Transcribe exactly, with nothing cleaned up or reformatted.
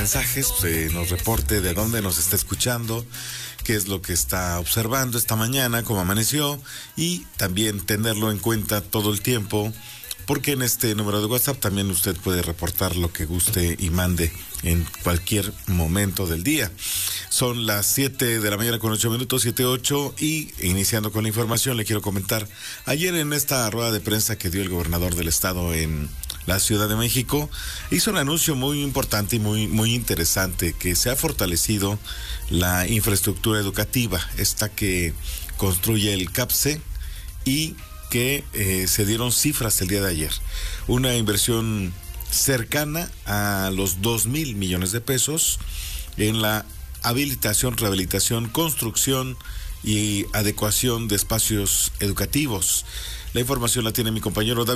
mensajes, eh, nos reporte de dónde nos está escuchando, qué es lo que está observando esta mañana, cómo amaneció, y también tenerlo en cuenta todo el tiempo, porque en este número de WhatsApp también usted puede reportar lo que guste y mande en cualquier momento del día. Son las siete de la mañana con ocho minutos, siete ocho, y iniciando con la información le quiero comentar, ayer en esta rueda de prensa que dio el gobernador del estado en la Ciudad de México, hizo un anuncio muy importante y muy, muy interesante, que se ha fortalecido la infraestructura educativa, esta que construye el CAPCE, y que eh, se dieron cifras el día de ayer. Una inversión cercana a los dos mil millones de pesos en la habilitación, rehabilitación, construcción y adecuación de espacios educativos. La información la tiene mi compañero David